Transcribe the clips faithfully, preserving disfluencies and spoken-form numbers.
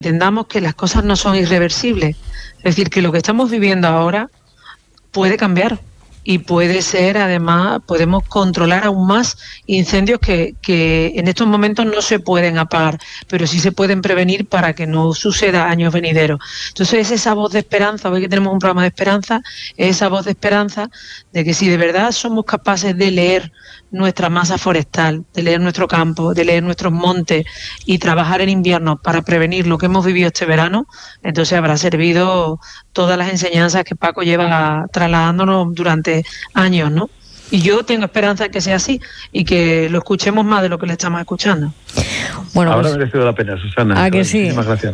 entendamos que las cosas no son irreversibles. Es decir, que lo que estamos viviendo ahora puede cambiar y puede ser, además, podemos controlar aún más incendios que, que en estos momentos no se pueden apagar, pero sí se pueden prevenir para que no suceda años venideros. Entonces es esa voz de esperanza, hoy que tenemos un programa de esperanza, es esa voz de esperanza de que si de verdad somos capaces de leer nuestra masa forestal, de leer nuestro campo, de leer nuestros montes y trabajar en invierno para prevenir lo que hemos vivido este verano, entonces habrá servido todas las enseñanzas que Paco lleva trasladándonos durante años, ¿no? Y yo tengo esperanza de que sea así y que lo escuchemos más de lo que le estamos escuchando. Bueno, Ahora pues, ha merecido la pena, Susana. ¿A que sí? Muchísimas gracias.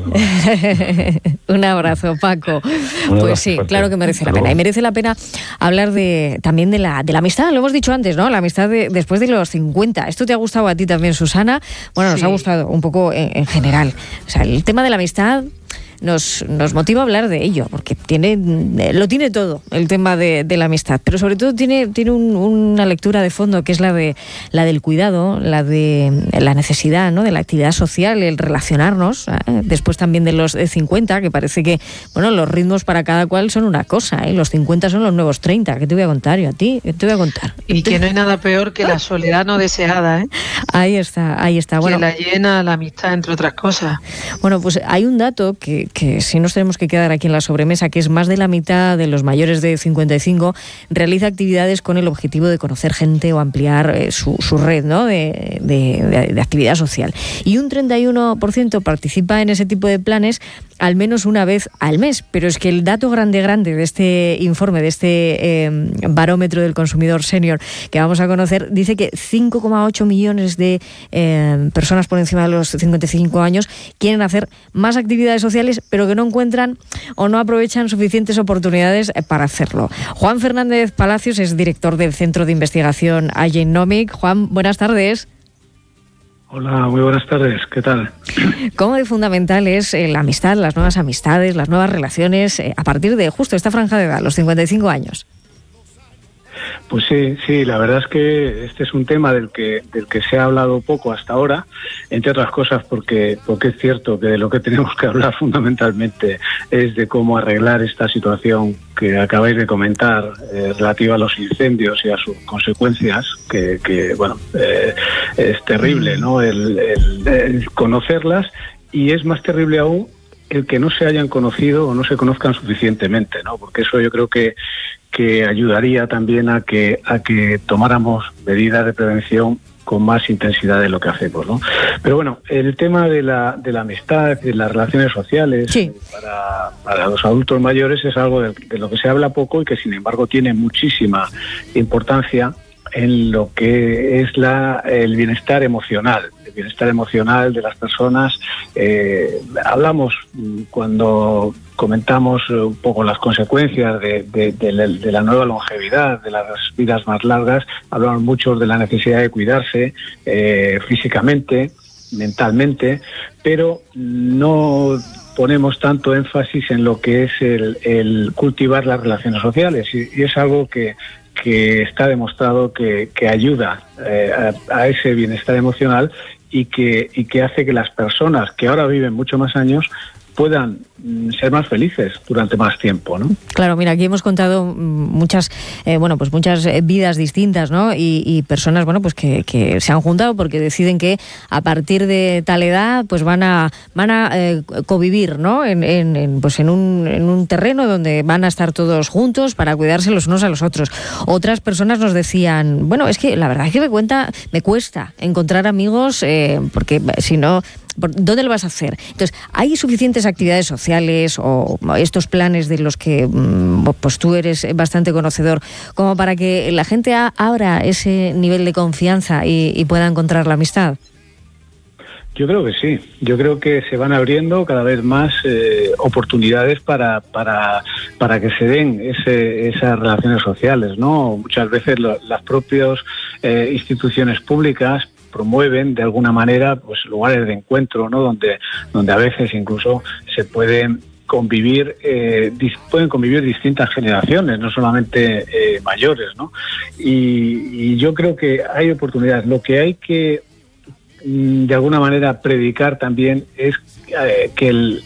Un abrazo, Paco. Un Pues abrazo sí, fuerte. claro que merece Hasta la pena. luego. Y merece la pena hablar de también de la, de la amistad, lo hemos dicho antes, ¿no? La amistad de, después de los cincuenta. ¿Esto te ha gustado a ti también, Susana? Bueno, nos Sí. ha gustado un poco en, en general. O sea, el tema de la amistad nos, nos motiva a hablar de ello, porque tiene lo tiene todo, el tema de, de la amistad, pero sobre todo tiene, tiene un, una lectura de fondo que es la de la del cuidado, la de la necesidad, ¿no? De la actividad social, el relacionarnos, ¿eh? Después también de los cincuenta, que parece que, bueno, los ritmos para cada cual son una cosa, ¿eh? Los cincuenta son los nuevos treinta. ¿Qué te voy a contar yo a ti? ¿Qué te voy a contar? Y que no hay nada peor que la soledad no deseada, ¿eh? Ahí está, ahí está. Bueno, que la llena la amistad, entre otras cosas. Bueno, pues hay un dato que, que sí nos tenemos que quedar aquí en la sobremesa, que es más de la mitad de los mayores de cincuenta y cinco realiza actividades con el objetivo de conocer gente o ampliar eh, su, su red, ¿no? de, de, de, de actividad social. Y un treinta y uno por ciento participa en ese tipo de planes al menos una vez al mes. Pero es que el dato grande, grande de este informe, de este eh, barómetro del consumidor senior que vamos a conocer, dice que cinco coma ocho millones de eh, personas por encima de los cincuenta y cinco años quieren hacer más actividades sociales, pero que no encuentran o no aprovechan suficientes oportunidades para hacerlo. Juan Fernández Palacios es director del Centro de Investigación Agenomic. Juan, buenas tardes. Hola, muy buenas tardes, ¿qué tal? ¿Cómo de fundamental es eh, la amistad, las nuevas amistades, las nuevas relaciones eh, a partir de justo esta franja de edad, los cincuenta y cinco años? Pues sí, sí, la verdad es que este es un tema del que del que se ha hablado poco hasta ahora, entre otras cosas porque porque es cierto que de lo que tenemos que hablar fundamentalmente es de cómo arreglar esta situación que acabáis de comentar eh, relativa a los incendios y a sus consecuencias, que, que bueno, eh, es terrible, ¿no? El, el, el conocerlas, y es más terrible aún el que no se hayan conocido o no se conozcan suficientemente, ¿no? Porque eso yo creo que que ayudaría también a que a que tomáramos medidas de prevención con más intensidad de lo que hacemos, ¿no? Pero bueno, el tema de la de la amistad, de las relaciones sociales, sí. para, para los adultos mayores es algo de, de lo que se habla poco y que sin embargo tiene muchísima importancia en lo que es la el bienestar emocional, el bienestar emocional de las personas. Eh, hablamos cuando comentamos un poco las consecuencias de, de, de, la, de la nueva longevidad, de las vidas más largas, hablamos mucho de la necesidad de cuidarse eh, físicamente, mentalmente, pero no ponemos tanto énfasis en lo que es el, el cultivar las relaciones sociales, y, y es algo que que está demostrado que, que ayuda eh, a, a ese bienestar emocional y que, y que hace que las personas que ahora viven mucho más años puedan ser más felices durante más tiempo, ¿no? Claro, mira, aquí hemos contado muchas, eh, bueno, pues muchas vidas distintas, ¿no? Y, y personas, bueno, pues que, que se han juntado porque deciden que a partir de tal edad, pues van a van a eh, convivir, ¿no? En, en, en, pues en un en un terreno donde van a estar todos juntos para cuidarse los unos a los otros. Otras personas nos decían, bueno, es que la verdad es que me cuenta, me cuesta encontrar amigos eh, porque si no, ¿dónde lo vas a hacer? Entonces, ¿hay suficientes actividades sociales o estos planes de los que pues tú eres bastante conocedor como para que la gente abra ese nivel de confianza y, y pueda encontrar la amistad? Yo creo que sí. Yo creo que se van abriendo cada vez más eh, oportunidades para para para que se den ese, esas relaciones sociales, ¿no? Muchas veces lo, las propias eh, instituciones públicas promueven de alguna manera pues lugares de encuentro, ¿no? Donde donde a veces incluso se pueden convivir eh, dis, pueden convivir distintas generaciones, no solamente eh, mayores, ¿no? Y, y yo creo que hay oportunidades. Lo que hay que de alguna manera predicar también es eh, que el,